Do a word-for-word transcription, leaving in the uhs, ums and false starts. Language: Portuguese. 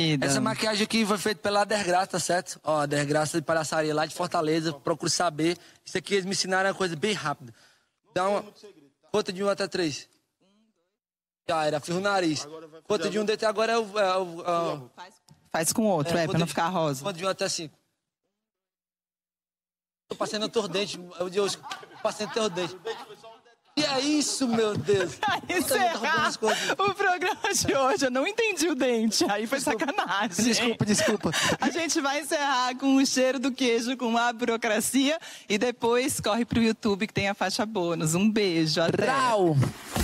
Essa maquiagem aqui foi feita pela Adergraça, tá certo? Ó, Adergraça de palhaçaria lá de Fortaleza. Procure saber. Isso aqui eles me ensinaram uma coisa bem rápida. Dá uma... Conta de um até três. Já era, fiz o nariz. Conta de um até agora é o... É o, é o... Faz com outro, é, é pra não de... ficar rosa. Conta de um até cinco. Tô passando teu dente. Eu Deus, passando teu dente. E é isso, meu Deus. Pra encerrar o programa de hoje, eu não entendi o dente. Aí foi desculpa. Sacanagem. Desculpa, desculpa. A gente vai encerrar com o cheiro do queijo, com a burocracia. E depois corre pro YouTube que tem a faixa bônus. Um beijo, até. Brau.